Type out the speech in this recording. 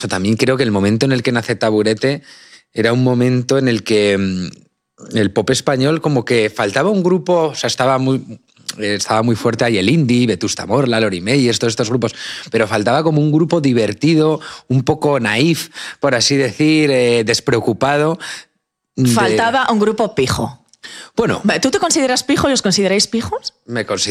También creo que el momento en el que nace Taburete era un momento en el que el pop español como que faltaba un grupo, o sea, estaba muy fuerte ahí el indie, Vetusta Morla, Lori Meyers, todos estos grupos, pero faltaba como un grupo divertido, un poco naif, por así decir, despreocupado. Faltaba un grupo pijo. Bueno. ¿Tú te consideras pijo y os consideráis pijos? Me considero